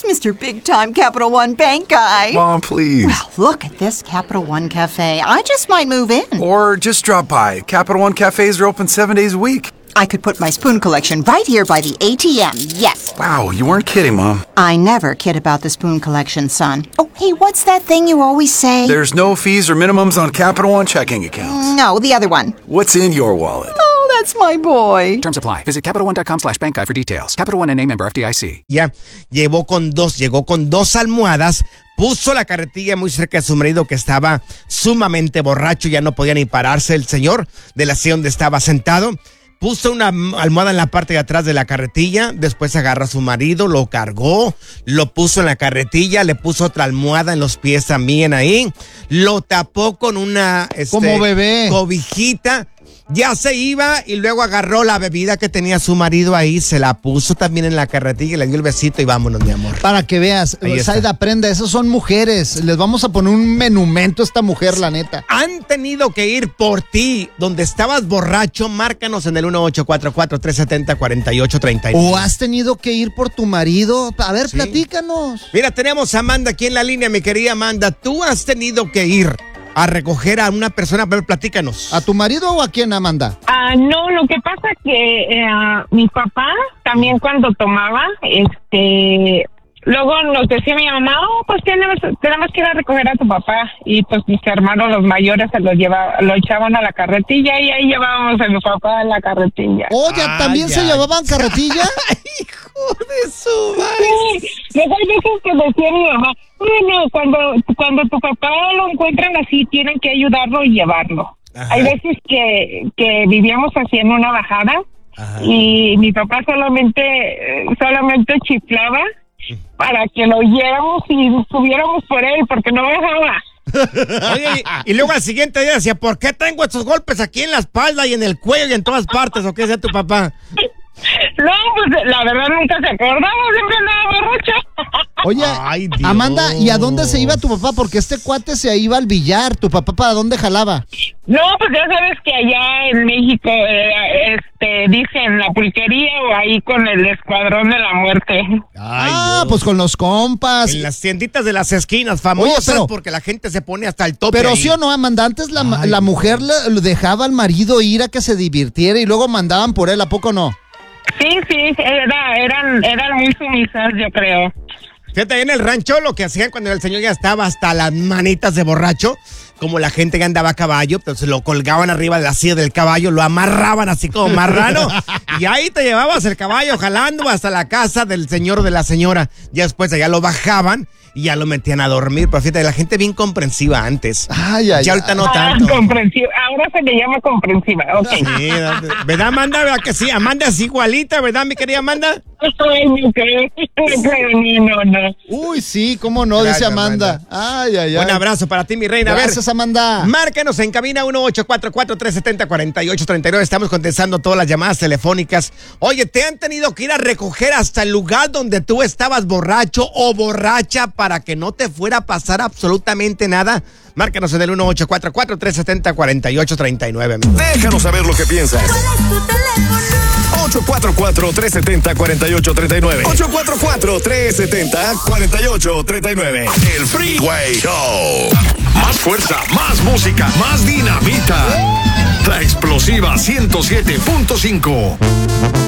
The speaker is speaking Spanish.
Mr. Big Time Capital One Bank guy. Mom, please. Well, look at this Capital One Cafe. I just might move in. Or just drop by. Capital One cafes are open 7 days a week. I could put my spoon collection right here by the ATM, yes. Wow, you weren't kidding, Mom. I never kid about the spoon collection, son. Oh, hey, what's that thing you always say? There's no fees or minimums on Capital One checking accounts. No, the other one. What's in your wallet? Oh, that's my boy. Terms apply. Visit CapitalOne.com/bank guide for details. Capital One N.A. member FDIC. Ya, llegó con dos almohadas, puso la carretilla muy cerca de su marido que estaba sumamente borracho, ya no podía ni pararse el señor de la silla donde estaba sentado. Puso una almohada en la parte de atrás de la carretilla, después agarró a su marido, lo cargó, lo puso en la carretilla, le puso otra almohada en los pies también ahí, lo tapó con una como bebé cobijita. Ya se iba y luego agarró la bebida que tenía su marido ahí, se la puso también en la carretilla y le dio el besito y vámonos, mi amor. Para que veas, Saida, aprenda, esas son mujeres. Les vamos a poner un menumento a esta mujer, la neta. Han tenido que ir por ti, donde estabas borracho, márcanos en el 1844-370-4839. ¿O has tenido que ir por tu marido? A ver, sí. Platícanos. Mira, tenemos a Amanda aquí en la línea, mi querida Amanda. ¿Tú has tenido que ir a recoger a una persona? Pero platícanos. ¿A tu marido o a quién, Amanda? No, lo que pasa que mi papá también cuando tomaba, luego nos decía mi mamá, pues tenemos que ir a recoger a tu papá, y pues mis hermanos los mayores lo echaban a la carretilla y ahí llevábamos a mi papá en la carretilla. Oye, ¿también se llevaban carretilla? Hijo de su madre. Sí, luego hay veces que decía mi mamá, bueno, cuando tu papá lo encuentran así, tienen que ayudarlo y llevarlo. Ajá. Hay veces que vivíamos así en una bajada. Ajá. Y mi papá solamente chiflaba para que lo lleváramos y subiéramos por él, porque no bajaba. Oye, y luego al siguiente día decía, ¿por qué tengo estos golpes aquí en la espalda y en el cuello y en todas partes? ¿O qué decía tu papá? No, pues la verdad nunca se acordaba, siempre andaba borracho. Oye, ay, Amanda, ¿y a dónde se iba tu papá? Porque este cuate se iba al billar. ¿Tu papá para dónde jalaba? No, pues ya sabes que allá en México dicen la pulquería o ahí con el escuadrón de la muerte. Ay, pues con los compas. En las tienditas de las esquinas famosas. Oye, porque la gente se pone hasta el tope. Pero ahí. Sí o no, Amanda, antes la mujer le dejaba al marido ir a que se divirtiera y luego mandaban por él, ¿a poco no? Sí, eran muy sumisas, yo creo. Fíjate, en el rancho lo que hacían cuando el señor ya estaba hasta las manitas de borracho, como la gente que andaba a caballo, pues lo colgaban arriba de la silla del caballo, lo amarraban así como marrano, y ahí te llevabas el caballo jalando hasta la casa del señor o de la señora. Ya después allá lo bajajan y ya lo metían a dormir. Pero fíjate, la gente bien comprensiva antes. Ya ahorita no tanto. Comprensiva. Ahora se le llama comprensiva. Okay. Sí, ¿verdad, Amanda? ¿Verdad que sí? Amanda es igualita, ¿verdad, mi querida Amanda? No. Uy, sí, cómo no, gracias, dice Amanda. Ay. Un abrazo para ti, mi reina. Gracias, Amanda. Márcanos en cabina 1844-370-4839. Estamos contestando todas las llamadas telefónicas. Oye, ¿te han tenido que ir a recoger hasta el lugar donde tú estabas borracho o borracha para que no te fuera a pasar absolutamente nada? Márcanos en el 1844-370-4839. Déjanos saber lo que piensas. ¿Cuál es tu teléfono? 844-370-4839. 844-370-4839. El Freeway Show. Más fuerza, más música, más dinamita. La explosiva 107.5.